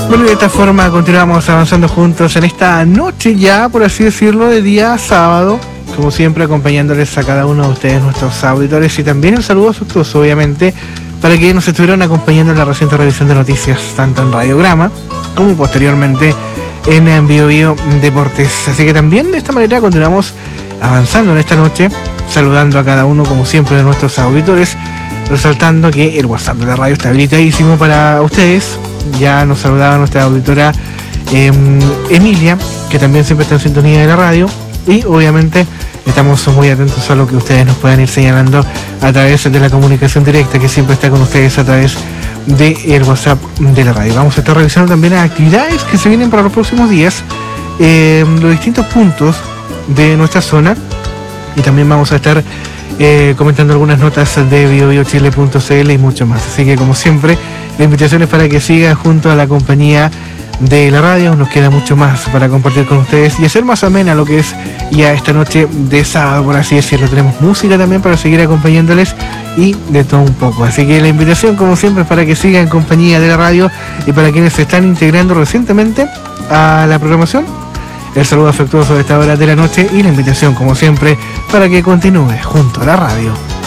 Bueno, de esta forma continuamos avanzando juntos en esta noche ya, por así decirlo, de día sábado, como siempre acompañándoles a cada uno de ustedes, nuestros auditores, y también el saludo afectuoso, obviamente, para que nos estuvieron acompañando en la reciente revisión de noticias, tanto en Radiograma como posteriormente en Bio Bio Deportes. Así que también de esta manera continuamos avanzando en esta noche, saludando a cada uno, como siempre, de nuestros auditores, resaltando que el WhatsApp de la radio está habilitadísimo para ustedes. Ya nos saludaba nuestra auditora Emilia, que también siempre está en sintonía de la radio, y obviamente estamos muy atentos a lo que ustedes nos puedan ir señalando a través de la comunicación directa que siempre está con ustedes a través del WhatsApp de la radio. Vamos a estar revisando también las actividades que se vienen para los próximos días en los distintos puntos de nuestra zona, y también vamos a estar comentando algunas notas de biobiochile.cl y mucho más. Así que, como siempre, la invitación es para que sigan junto a la compañía de la radio. Nos queda mucho más para compartir con ustedes y hacer más amena lo que es ya esta noche de sábado, por así decirlo. Tenemos música también para seguir acompañándoles y de todo un poco. Así que la invitación, como siempre, es para que sigan en compañía de la radio, y para quienes se están integrando recientemente a la programación, el saludo afectuoso de esta hora de la noche y la invitación, como siempre, para que continúe junto a la radio.